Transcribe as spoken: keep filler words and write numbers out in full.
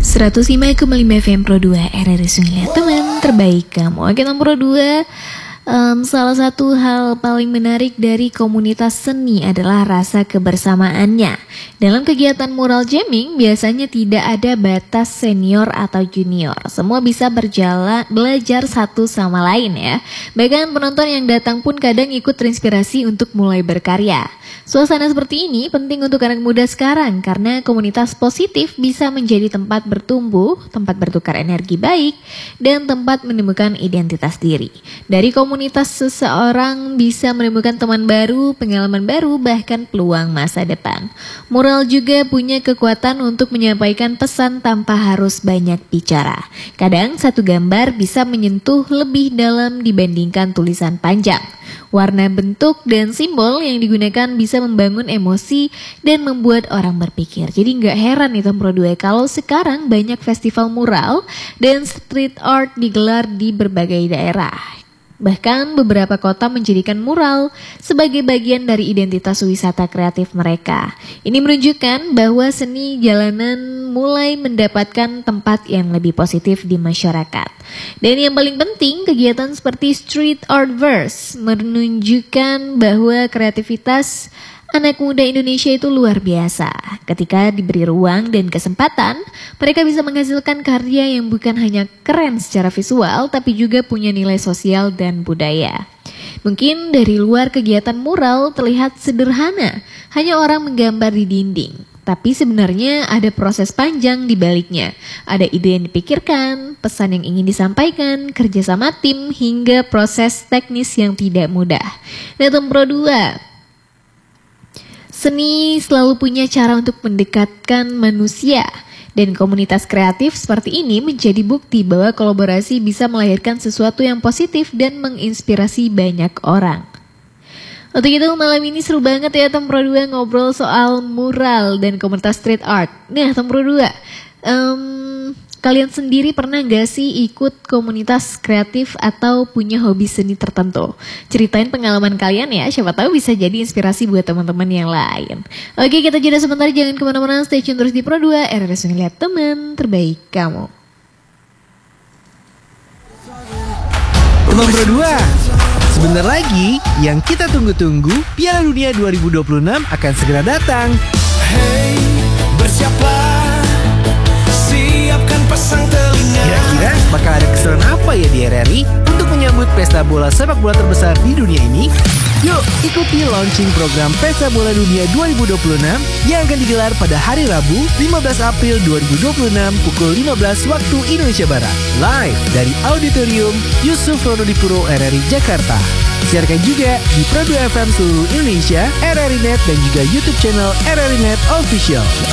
seratus lima koma lima F M Pro dua R R I Sungai, teman terbaik kamu. Oke, nomor dua, um, salah satu hal paling menarik dari komunitas seni adalah rasa kebersamaannya. Dalam kegiatan mural jamming biasanya tidak ada batas senior atau junior. Semua bisa berjalan belajar satu sama lain ya. Bahkan penonton yang datang pun kadang ikut terinspirasi untuk mulai berkarya. Suasana seperti ini penting untuk anak muda sekarang karena komunitas positif bisa menjadi tempat bertumbuh, tempat bertukar energi baik, dan tempat menemukan identitas diri. Dari komunitas seseorang bisa menemukan teman baru, pengalaman baru, bahkan peluang masa depan. Mural juga punya kekuatan untuk menyampaikan pesan tanpa harus banyak bicara. Kadang satu gambar bisa menyentuh lebih dalam dibandingkan tulisan panjang. Warna, bentuk, dan simbol yang digunakan bisa membangun emosi dan membuat orang berpikir. Jadi nggak heran nih Tom Pro dua kalau sekarang banyak festival mural dan street art digelar di berbagai daerah. Bahkan beberapa kota menjadikan mural sebagai bagian dari identitas wisata kreatif mereka. Ini menunjukkan bahwa seni jalanan mulai mendapatkan tempat yang lebih positif di masyarakat. Dan yang paling penting, kegiatan seperti street art verse menunjukkan bahwa kreativitas anak muda Indonesia itu luar biasa. Ketika diberi ruang dan kesempatan, mereka bisa menghasilkan karya yang bukan hanya keren secara visual, tapi juga punya nilai sosial dan budaya. Mungkin dari luar kegiatan mural terlihat sederhana, hanya orang menggambar di dinding. Tapi sebenarnya ada proses panjang di baliknya. Ada ide yang dipikirkan, pesan yang ingin disampaikan, kerjasama tim, hingga proses teknis yang tidak mudah. Nah, Tom Pro dua, seni selalu punya cara untuk mendekatkan manusia dan komunitas kreatif seperti ini menjadi bukti bahwa kolaborasi bisa melahirkan sesuatu yang positif dan menginspirasi banyak orang. Untuk itu malam ini seru banget ya Tom Pro dua ngobrol soal mural dan komunitas street art. Nah Tom Pro dua, um, kalian sendiri pernah gak sih ikut komunitas kreatif atau punya hobi seni tertentu? Ceritain pengalaman kalian ya, siapa tahu bisa jadi inspirasi buat teman-teman yang lain. Oke, kita jeda sebentar, jangan kemana-mana, stay tune terus di Pro dua R R I Sungai, teman terbaik kamu. Teman Pro dua, sebentar lagi yang kita tunggu-tunggu, Piala Dunia dua ribu dua puluh enam akan segera datang. Hey, bersiaplah, siapkan pasang telinga. Kira-kira bakal ada keseruan apa ya di R R I untuk menyambut pesta bola sepak bola terbesar di dunia ini? Yuk ikuti launching program Pesta Bola Dunia dua ribu dua puluh enam yang akan digelar pada hari Rabu lima belas April dua ribu dua puluh enam pukul lima belas waktu Indonesia Barat. Live dari Auditorium Yusuf Ronodipuro R R I Jakarta. Siarkan juga di Pro dua F M seluruh Indonesia, R R I Net, dan juga YouTube channel R R I Net Official.